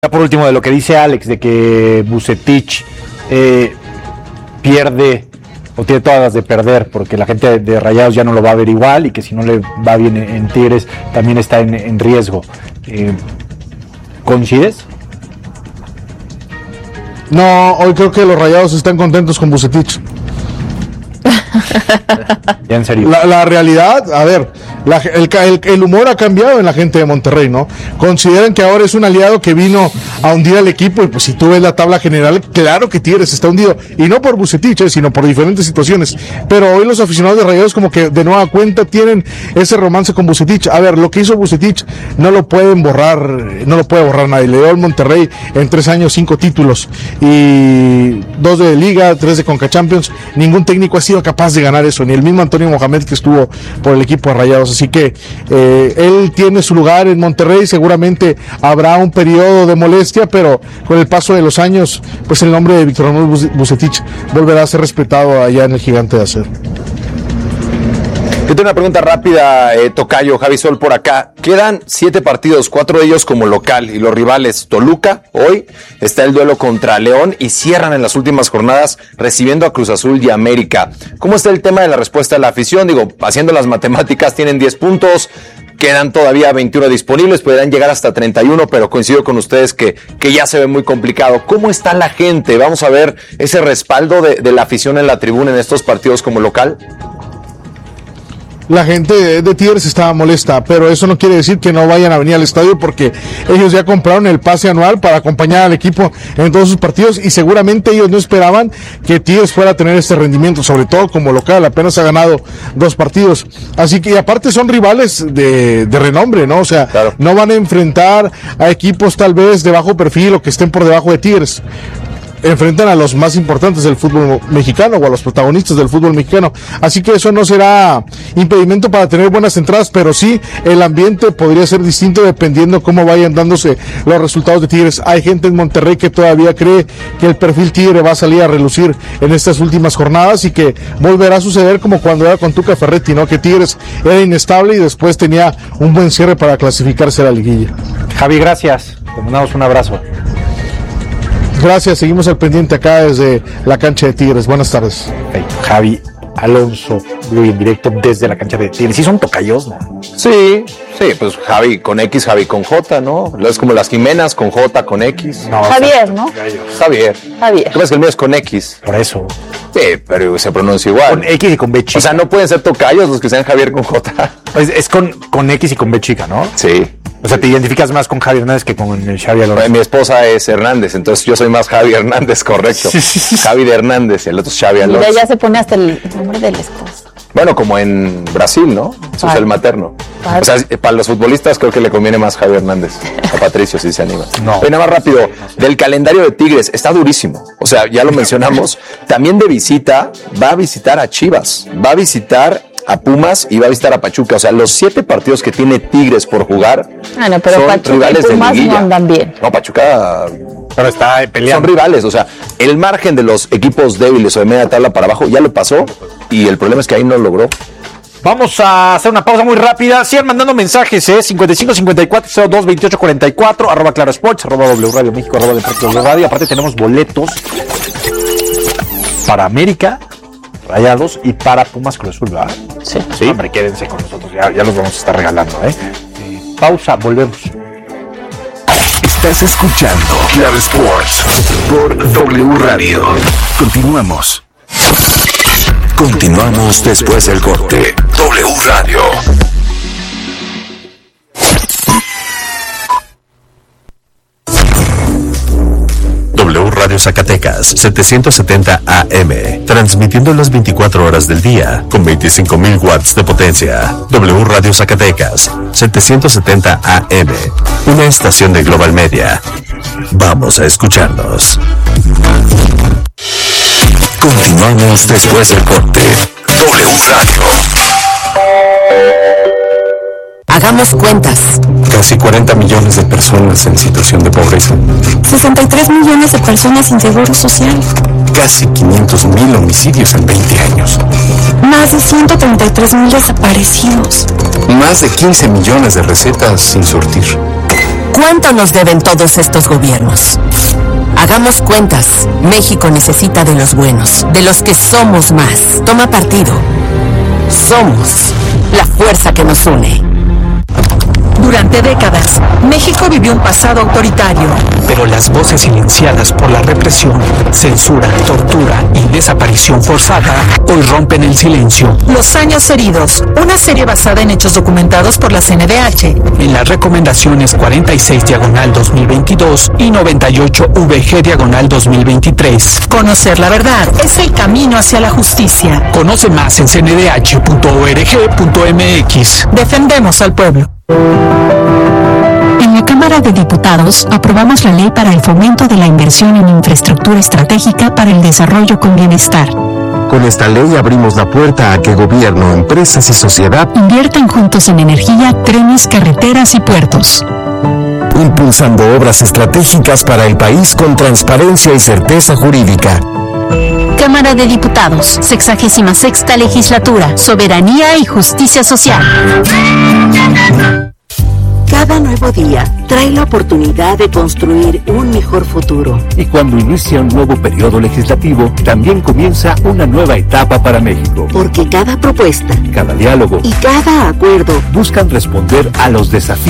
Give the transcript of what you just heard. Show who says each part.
Speaker 1: Por último, de lo que dice Alex, de que Vucetich pierde o tiene todas las de perder, porque la gente de Rayados ya no lo va a ver igual y que si no le va bien en Tigres también está en riesgo. ¿Coincides?
Speaker 2: No, hoy creo que los Rayados están contentos con Vucetich.
Speaker 1: Ya en serio.
Speaker 2: La realidad, a ver, el humor ha cambiado en la gente de Monterrey, ¿no? Consideran que ahora es un aliado que vino a hundir al equipo, y pues si tú ves la tabla general, claro que Tigres está hundido, y no por Vucetich, sino por diferentes situaciones, pero hoy los aficionados de Rayados como que de nueva cuenta tienen ese romance con Vucetich. A ver, lo que hizo Vucetich no lo pueden borrar, no lo puede borrar nadie. Le dio al Monterrey en 3 años 5 títulos, y 2 de Liga, 3 de Conca Champions. Ningún técnico ha sido capaz de ganar eso, ni el mismo Antonio Mohamed, que estuvo por el equipo de Rayados. Así que él tiene su lugar en Monterrey. Seguramente habrá un periodo de molestia, pero con el paso de los años, pues el nombre de Víctor Manuel Vucetich volverá a ser respetado allá en el Gigante de Acero.
Speaker 3: Yo tengo una pregunta rápida, tocayo, Javi Sol por acá. Quedan 7 partidos, 4 de ellos como local, y los rivales Toluca, hoy está el duelo contra León, y cierran en las últimas jornadas recibiendo a Cruz Azul y América. ¿Cómo está el tema de la respuesta de la afición? Digo, haciendo las matemáticas, tienen 10 puntos, quedan todavía 21 disponibles, podrían llegar hasta 31, pero coincido con ustedes que ya se ve muy complicado. ¿Cómo está la gente? Vamos a ver ese respaldo de la afición en la tribuna en estos partidos como local.
Speaker 2: La gente de Tigres estaba molesta, pero eso no quiere decir que no vayan a venir al estadio, porque ellos ya compraron el pase anual para acompañar al equipo en todos sus partidos, y seguramente ellos no esperaban que Tigres fuera a tener este rendimiento, sobre todo como local. Apenas ha ganado 2 partidos, así que, y aparte son rivales de renombre, ¿no? O sea, claro, no van a enfrentar a equipos tal vez de bajo perfil o que estén por debajo de Tigres. Enfrentan a los más importantes del fútbol mexicano, o a los protagonistas del fútbol mexicano, así que eso no será impedimento para tener buenas entradas, pero sí el ambiente podría ser distinto dependiendo cómo vayan dándose los resultados de Tigres. Hay gente en Monterrey que todavía cree que el perfil Tigre va a salir a relucir en estas últimas jornadas, y que volverá a suceder como cuando era con Tuca Ferretti, ¿no? Que Tigres era inestable y después tenía un buen cierre para clasificarse a la liguilla.
Speaker 1: Javi, gracias, te mandamos un abrazo.
Speaker 2: Gracias, seguimos al pendiente acá desde la cancha de Tigres. Buenas tardes.
Speaker 1: Javi Alonso, en directo desde la cancha de Tigres. Sí, son tocayos, ¿no?
Speaker 3: Sí, pues Javi con X, Javi con J, ¿no? Es como las Jimenas con J, con X.
Speaker 4: No, Javier, ¿no?
Speaker 3: Javier. ¿Qué pasa que el mío es con X?
Speaker 1: Por eso.
Speaker 3: Sí, pero se pronuncia igual.
Speaker 1: Con X y con B chica.
Speaker 3: O sea, no pueden ser tocayos los que sean Javier con J.
Speaker 1: Es con X y con B chica, ¿no?
Speaker 3: Sí.
Speaker 1: O sea, te identificas más con Javi Hernández que con el Xavi Alonso.
Speaker 3: Mi esposa es Hernández, entonces yo soy más Javi Hernández, correcto. Javi de Hernández, el otro es Xavi Alonso.
Speaker 4: Y ya se pone hasta el nombre del esposo.
Speaker 3: Bueno, como en Brasil, ¿no? Eso es el materno. O sea, para los futbolistas creo que le conviene más Javi Hernández. A Patricio, si se anima.
Speaker 1: No.
Speaker 3: Oye, nada más rápido, del calendario de Tigres, está durísimo. O sea, ya lo mencionamos. También de visita, va a visitar a Chivas, va a visitar a Pumas y va a visitar a Pachuca. O sea, los 7 partidos que tiene Tigres por jugar
Speaker 4: pero
Speaker 3: son
Speaker 4: Pachuca
Speaker 3: rivales
Speaker 4: y Pumas
Speaker 3: de liguilla.
Speaker 4: no andan bien.
Speaker 3: No, Pachuca...
Speaker 1: Pero está peleando.
Speaker 3: Son rivales, o sea, el margen de los equipos débiles o de media tabla para abajo ya lo pasó, y el problema es que ahí no lo logró.
Speaker 1: Vamos a hacer una pausa muy rápida. Sigan mandando mensajes, 55 54 02 28 44, @ Claro Sports, @ W Radio México, @ Deportes W Radio. Aparte tenemos boletos para América, Rayados, y para Pumas Cruz Azul, ¿verdad?
Speaker 4: Sí.
Speaker 1: Hombre, quédense con nosotros, ya los vamos a estar regalando, Pausa, volvemos.
Speaker 5: Estás escuchando Claro Sports por W Radio. Continuamos después del corte. W Radio. W Radio Zacatecas, 770 AM, transmitiendo las 24 horas del día, con 25,000 watts de potencia. W Radio Zacatecas, 770 AM, una estación de Global Media. Vamos a escucharnos. Continuamos después del corte. W Radio.
Speaker 6: Hagamos cuentas.
Speaker 7: Casi 40 millones de personas en situación de pobreza.
Speaker 6: 63 millones de personas sin seguro social.
Speaker 7: Casi 500,000 homicidios en 20 años.
Speaker 6: Más de 133,000 desaparecidos.
Speaker 7: Más de 15 millones de recetas sin surtir.
Speaker 8: ¿Cuánto nos deben todos estos gobiernos? Hagamos cuentas. México necesita de los buenos, de los que somos más. Toma partido. Somos la fuerza que nos une.
Speaker 9: Durante décadas, México vivió un pasado autoritario.
Speaker 10: Pero las voces silenciadas por la represión, censura, tortura y desaparición forzada hoy rompen el silencio.
Speaker 9: Los años heridos, una serie basada en hechos documentados por la CNDH.
Speaker 10: En las recomendaciones 46/2022 y 98VG/2023.
Speaker 9: Conocer la verdad es el camino hacia la justicia.
Speaker 10: Conoce más en cndh.org.mx.
Speaker 9: Defendemos al pueblo.
Speaker 6: En la Cámara de Diputados aprobamos la ley para el fomento de la inversión en infraestructura estratégica para el desarrollo con bienestar.
Speaker 11: Con esta ley abrimos la puerta a que gobierno, empresas y sociedad
Speaker 6: inviertan juntos en energía, trenes, carreteras y puertos.
Speaker 11: Impulsando obras estratégicas para el país con transparencia y certeza jurídica.
Speaker 6: Cámara de Diputados, 66ª Legislatura, Soberanía y Justicia Social.
Speaker 12: Cada nuevo día trae la oportunidad de construir un mejor futuro.
Speaker 13: Y cuando inicia un nuevo periodo legislativo, también comienza una nueva etapa para México.
Speaker 12: Porque cada propuesta,
Speaker 13: cada diálogo
Speaker 12: y cada acuerdo
Speaker 13: buscan responder a los desafíos